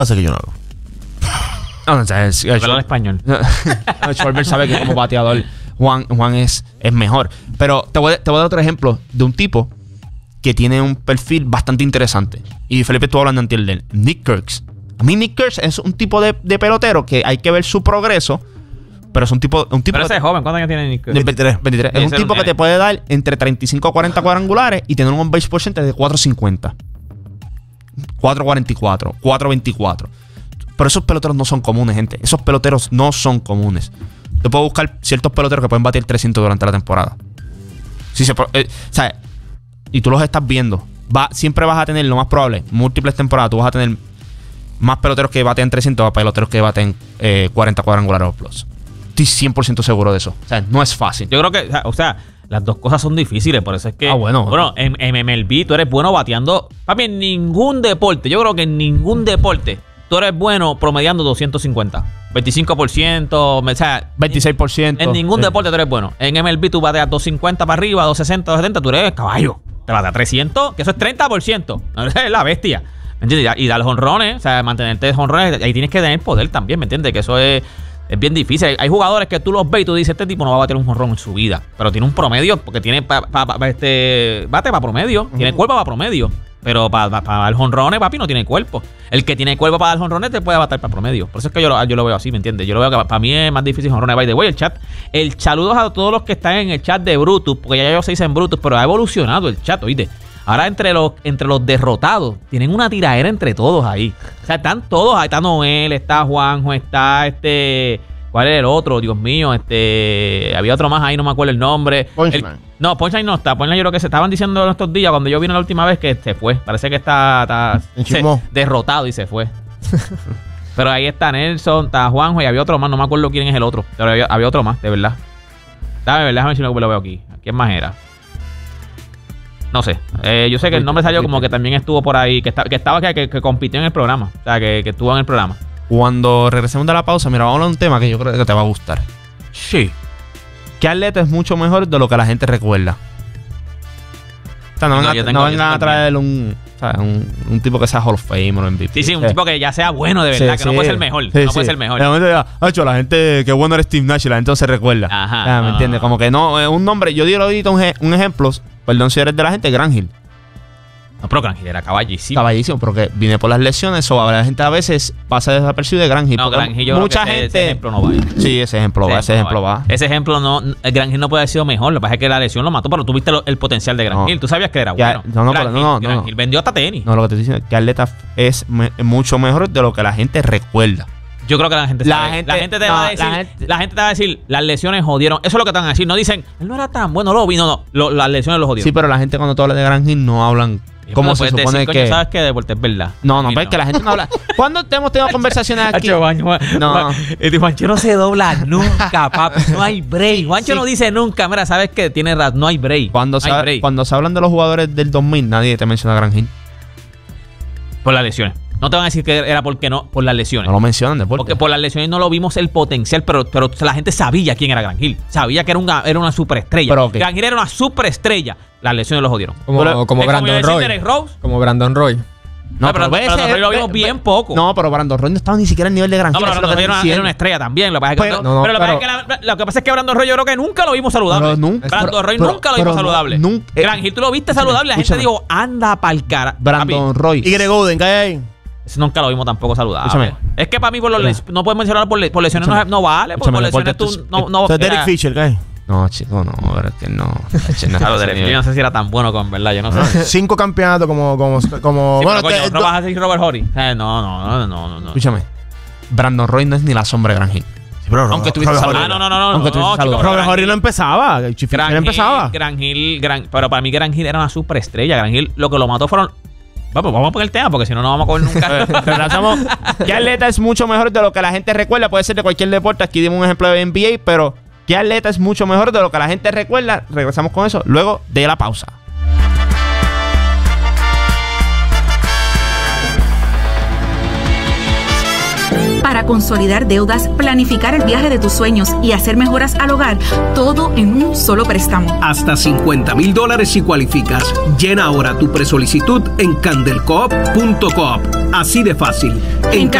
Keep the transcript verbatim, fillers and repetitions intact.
Pasa que yo no hago. No, no, es, es, Habla en español. Schwarber sabe que como bateador Juan, Juan es, es mejor. Pero te voy, te voy a dar otro ejemplo de un tipo que tiene un perfil bastante interesante. Y Felipe estuvo hablando antes de él. Nick Kirks. A mí Nick Kirks es un tipo de, de pelotero que hay que ver su progreso. Pero es un tipo... Un tipo Pero ese que, es joven. ¿Cuántos años tiene Nick Kirks? veintitrés. veintitrés. Es un tipo que te puede dar entre treinta y cinco a cuarenta cuadrangulares y tener un on-base percentage de cuatro cincuenta. cuatro cuarenta y cuatro. cuatro veinticuatro. Pero esos peloteros no son comunes, gente. Esos peloteros no son comunes. Te puedo buscar ciertos peloteros que pueden batir trescientos durante la temporada. Si se, eh, o sea, y tú los estás viendo. Va, siempre vas a tener, lo más probable, múltiples temporadas, tú vas a tener más peloteros que baten trescientos a peloteros que baten eh, cuarenta cuadrangulares o plus. Estoy cien por ciento seguro de eso. O sea, no es fácil. Yo creo que, o sea, las dos cosas son difíciles. Por eso es que. Ah, bueno. Bueno, en, en M L B tú eres bueno bateando. Papi, en ningún deporte. Yo creo que en ningún deporte tú eres bueno promediando doscientos cincuenta. veinticinco por ciento. O sea, veintiséis por ciento. En ningún sí. deporte tú eres bueno. En M L B tú bateas doscientos cincuenta para arriba, doscientos sesenta, doscientos setenta. Tú eres caballo. Te bateas trescientos, que eso es treinta por ciento. Es la bestia. ¿Me entiendes? Y dar los jonrones, o sea, mantenerte de jonrones. Ahí tienes que tener poder también, ¿me entiendes? Que eso es. Es bien difícil. Hay, hay jugadores que tú los ves y tú dices, este tipo no va a bater un jonrón en su vida. Pero tiene un promedio, porque tiene pa, pa, pa, este bate para promedio. Uh-huh. Tiene cuerpo para promedio. Pero para pa, pa dar jonrones, papi, no tiene cuerpo. El que tiene cuerpo para dar jonrones te puede bater para promedio. Por eso es que yo lo, yo lo veo así, ¿me entiendes? Yo lo veo que para mí es más difícil jonrones. By the way, el chat. El saludos a todos los que están en el chat de Brutus, porque ya ellos se dicen Brutus, pero ha evolucionado el chat, ¿oíste? Ahora entre los, entre los derrotados tienen una tiradera entre todos ahí. O sea, están todos ahí. Está Noel, está Juanjo, está este... ¿Cuál es el otro? Dios mío, este... Había otro más ahí, no me acuerdo el nombre. Punchline. El, no, Punchline no está. Punchline yo creo que se estaban diciendo en estos días, cuando yo vine la última vez, que se fue. Parece que está... está se, derrotado y se fue. Pero ahí está Nelson, está Juanjo y había otro más. No me acuerdo quién es el otro. Pero había, había otro más, de verdad. Dame, verdad, déjame ver si lo veo aquí. ¿Quién más era? No sé. Eh, yo sé que el nombre salió como que también estuvo por ahí. Que, está, que estaba que, que, que compitió en el programa. O sea, que, que estuvo en el programa. Cuando regresemos de la pausa, mira, vamos a hablar de un tema que yo creo que te va a gustar. Sí. ¿Qué atleta es mucho mejor de lo que la gente recuerda? O sea, no, no, venga, tengo, no vengan a traer un, o sea, un, un tipo que sea Hall of Fame o M V P. Sí, sí, un tipo que ya sea bueno de verdad, sí, que sí. no puede ser mejor. Sí, no sí. puede ser mejor. De momento ya, hecho, la gente, qué bueno era Steve Nash y la gente no se recuerda. Ajá. Ya, ¿me no, entiendes? No, no. Como que no, un nombre, yo digo ahorita un, un ejemplo, perdón si eres de la gente, Grant Hill. No, pero Grant Hill era caballísimo. Caballísimo, porque viene por las lesiones o la gente a veces pasa desapercibido de Grant Hill. No, Grant Hill yo mucha creo que gente... ese ejemplo no va. Sí, ese ejemplo va, ese ejemplo va. Ese ejemplo no... Grant Hill no puede haber sido mejor. Lo que pasa es que la lesión lo mató, pero tú viste lo, el potencial de Grant no. Hill. Tú sabías que era bueno. Ya, no, no, Grant pero, Hill, no, no, Grant no. Hill vendió hasta tenis. No, lo que te estoy diciendo es que atleta es me, mucho mejor de lo que la gente recuerda. Yo creo que la gente la sabe. gente, la gente te no, va a decir, la gente, la gente te va a decir, las lesiones jodieron. Eso es lo que te van a decir. No dicen, él no era tan bueno, lo vi, no, no. Lo, las lesiones lo jodieron. Sí, pero la gente cuando tú hablas de Grant Hill no hablan. ¿Cómo se supone decir, que? Coño, ¿sabes qué deporte es verdad? No, no, pero es que la gente no habla. ¿Cuándo hemos tenido conversaciones aquí? Juancho, no. Juancho no se dobla nunca, papi. No hay break. Juancho sí. no dice nunca. Mira, ¿sabes qué? Tiene razón. No hay break. Cuando, no se, hay break. cuando se hablan de los jugadores del dos mil, nadie te menciona a Grant Hill. Por las lesiones. No te van a decir que era porque no, por las lesiones. No lo mencionan, deporte. Porque por las lesiones no lo vimos el potencial, pero, pero la gente sabía quién era Grant Hill. Sabía que era una, era una superestrella. Pero, okay. Grant Hill era una superestrella. Las lesiones lo jodieron. Como, pero, como Brandon Roy. Como Brandon Roy. No, no, pero, pero, pero Roy lo vimos bien poco. No, pero Brandon Roy no estaba ni siquiera al nivel de Grant Hill. No, pero Brandon Roy era, era una estrella también. Lo que pasa es que, pero, no, no, pero, lo, pero, que la, lo que pasa es que Brandon Roy yo creo que nunca lo vimos saludable. Pero nunca, Brandon Roy pero, nunca lo vimos saludable. Nunca, eh, Grant Hill tú lo viste saludable. La gente dijo, anda pa'l cara. Brandon Roy. Y Greg Oden, ¿qué hay ahí? Nunca lo vimos tampoco saludable. Escúchame. Es que para mí por los les, no puedes mencionar por, por lesiones no, no vale. Porque por lesiones tú no... no o Derek Fisher, ¿qué hay? No, chico, no, pero es que no. Claro, Derek, yo no sé si era tan bueno con verdad, yo no sé. Cinco campeonatos como... como, como sí, bueno, coño, te, ¿no vas a decir Robert Horry? Eh, no, no, no, no, no, no. Escúchame. Brandon Roy no es ni la sombra de Grant Hill. Sí, pero aunque estuviese saludable. Ah, no, no, no, no. Aunque no, no Robert Horry no empezaba. Grant empezaba. Grant Hill, Grant, pero para mí Grant Hill era una superestrella. Grant Hill lo que lo mató fueron... Vamos, vamos a poner el tema porque si no, no vamos a coger nunca. Relatamos qué atleta es mucho mejor de lo que la gente recuerda. Puede ser de cualquier deporte. Aquí dimos un ejemplo de N B A, pero qué atleta es mucho mejor de lo que la gente recuerda. Regresamos con eso luego de la pausa. Para consolidar deudas, planificar el viaje de tus sueños y hacer mejoras al hogar, todo en un solo préstamo. Hasta cincuenta mil dólares si cualificas. Llena ahora tu presolicitud en candlecoop punto coop. Así de fácil. En